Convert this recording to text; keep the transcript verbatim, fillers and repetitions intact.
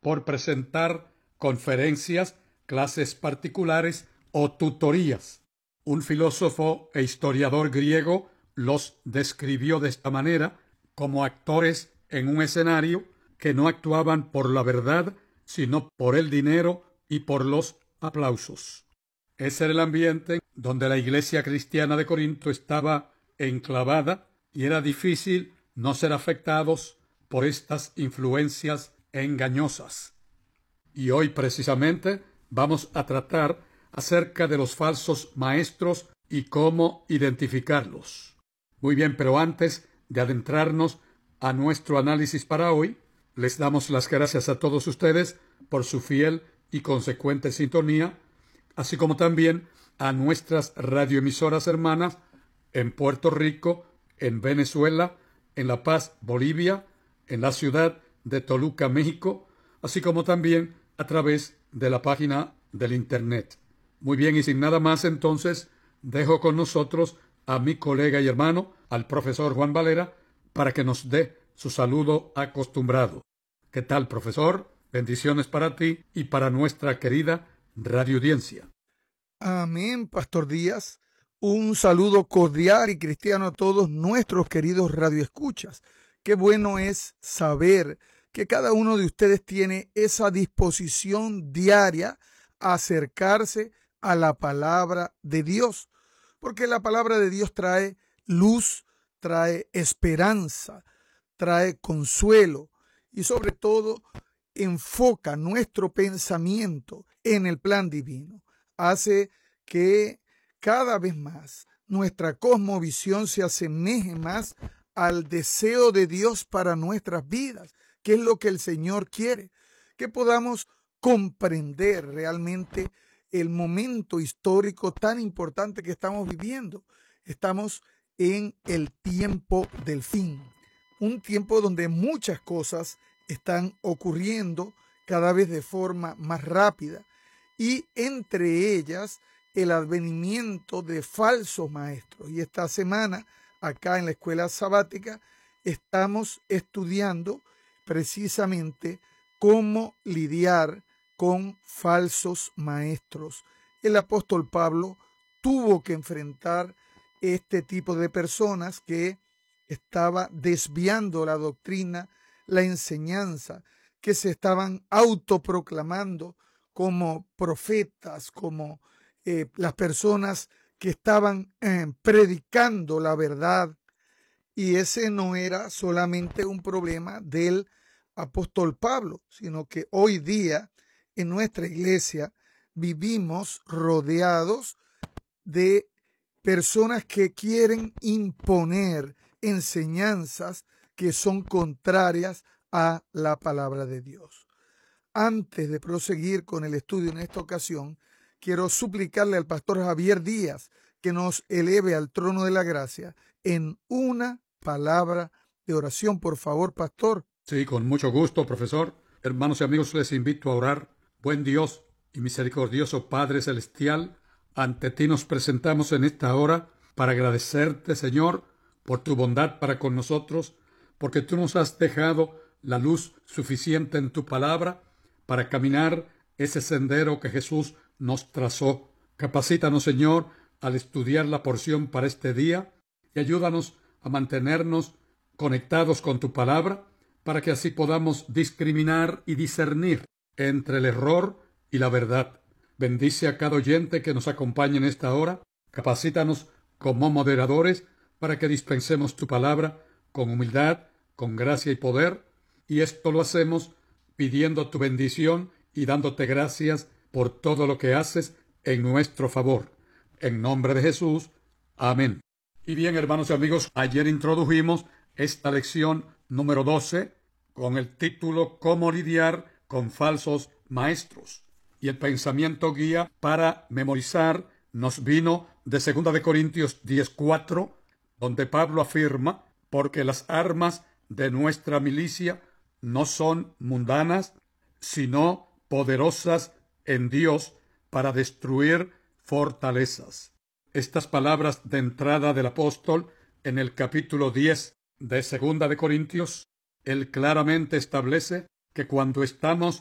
por presentar conferencias, clases particulares o tutorías. Un filósofo e historiador griego los describió de esta manera, como actores en un escenario que no actuaban por la verdad, sino por el dinero y por los aplausos. Ese era el ambiente donde la iglesia cristiana de Corinto estaba enclavada y era difícil no ser afectados por estas influencias engañosas. Y hoy precisamente vamos a tratar acerca de los falsos maestros y cómo identificarlos. Muy bien, pero antes de adentrarnos a nuestro análisis para hoy, les damos las gracias a todos ustedes por su fiel y consecuente sintonía, así como también a nuestras radioemisoras hermanas en Puerto Rico, en Venezuela, en La Paz, Bolivia, en la ciudad de Toluca, México, así como también a través de la página del Internet. Muy bien, y sin nada más, entonces, dejo con nosotros a mi colega y hermano, al profesor Juan Valera, para que nos dé su saludo acostumbrado. ¿Qué tal, profesor? Bendiciones para ti y para nuestra querida radioaudiencia. Amén, Pastor Díaz. Un saludo cordial y cristiano a todos nuestros queridos radioescuchas. Qué bueno es saber que cada uno de ustedes tiene esa disposición diaria a acercarse a la palabra de Dios, porque la palabra de Dios trae luz, trae esperanza, trae consuelo y sobre todo enfoca nuestro pensamiento en el plan divino. Hace que cada vez más nuestra cosmovisión se asemeje más al deseo de Dios para nuestras vidas, que es lo que el Señor quiere, que podamos comprender realmente el momento histórico tan importante que estamos viviendo. Estamos en el tiempo del fin, un tiempo donde muchas cosas están ocurriendo cada vez de forma más rápida y entre ellas el advenimiento de falsos maestros. Y esta semana acá en la escuela sabática estamos estudiando precisamente cómo lidiar con falsos maestros. El apóstol Pablo tuvo que enfrentar este tipo de personas que estaba desviando la doctrina, la enseñanza, que se estaban autoproclamando como profetas, como eh, las personas que estaban eh, predicando la verdad. Y ese no era solamente un problema del apóstol Pablo, sino que hoy día en nuestra iglesia vivimos rodeados de personas que quieren imponer enseñanzas que son contrarias a la palabra de Dios. Antes de proseguir con el estudio en esta ocasión, quiero suplicarle al pastor Javier Díaz que nos eleve al trono de la gracia en una palabra de oración. Por favor, pastor. Sí, con mucho gusto, profesor. Hermanos y amigos, les invito a orar. Buen Dios y misericordioso Padre Celestial, ante ti nos presentamos en esta hora para agradecerte, Señor, por tu bondad para con nosotros, porque tú nos has dejado la luz suficiente en tu palabra para caminar ese sendero que Jesús nos trazó. Capacítanos, Señor, al estudiar la porción para este día y ayúdanos a mantenernos conectados con tu palabra para que así podamos discriminar y discernir entre el error y la verdad. Bendice a cada oyente que nos acompañe en esta hora. Capacítanos como moderadores para que dispensemos tu palabra con humildad, con gracia y poder. Y esto lo hacemos pidiendo tu bendición y dándote gracias por todo lo que haces en nuestro favor. En nombre de Jesús. Amén. Y bien, hermanos y amigos, ayer introdujimos esta lección número doce con el título ¿Cómo lidiar con falsos maestros? Y el pensamiento guía para memorizar nos vino de segunda de Corintios diez cuatro, donde Pablo afirma: porque las armas de nuestra milicia no son mundanas, sino poderosas en Dios para destruir fortalezas. Estas palabras de entrada del apóstol en el capítulo diez de segunda de Corintios, él claramente establece que cuando estamos